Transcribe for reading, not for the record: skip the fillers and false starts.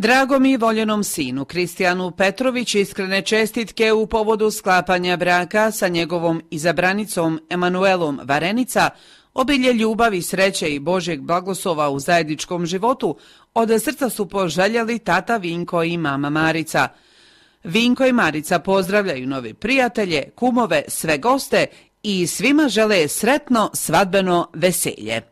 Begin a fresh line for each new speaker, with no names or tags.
Dragom i voljenom sinu Kristijanu Petrović iskrene čestitke u povodu sklapanja braka sa njegovom izabranicom Emanuelom Varenica, obilje ljubavi, sreće i Božjeg blagoslova u zajedničkom životu, od srca su poželjeli tata Vinko i mama Marica. Vinko i Marica pozdravljaju nove prijatelje, kumove, sve goste i svima žele sretno svadbeno veselje.